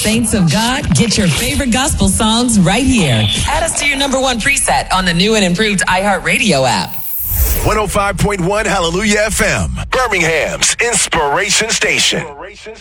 Saints of God, get your favorite gospel songs right here. Add us to your number one preset on the new and improved iHeartRadio app. 105.1 Hallelujah FM, Birmingham's Inspiration Station.